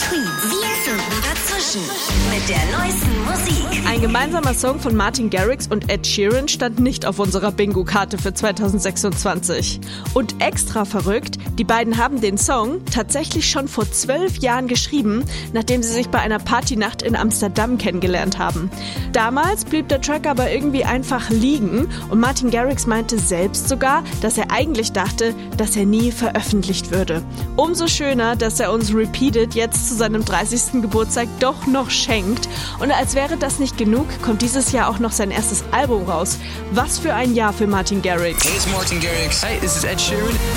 Tweets. Wir funken dazwischen mit der neuesten Musik. Ein gemeinsamer Song von Martin Garrix und Ed Sheeran stand nicht auf unserer Bingo-Karte für 2026. Und extra verrückt, die beiden haben den Song tatsächlich schon vor 12 Jahren geschrieben, nachdem sie sich bei einer Partynacht in Amsterdam kennengelernt haben. Damals blieb der Track aber irgendwie einfach liegen und Martin Garrix meinte selbst sogar, dass er eigentlich dachte, dass er nie veröffentlicht würde. Umso schöner, dass er uns Repeated jetzt zu seinem 30. Geburtstag doch noch schenkt. Und als wäre das nicht genug, kommt dieses Jahr auch noch sein erstes Album raus. Was für ein Jahr für Martin Garrix. Hey, it's Martin Garrix. Hey, this is Ed Sheeran.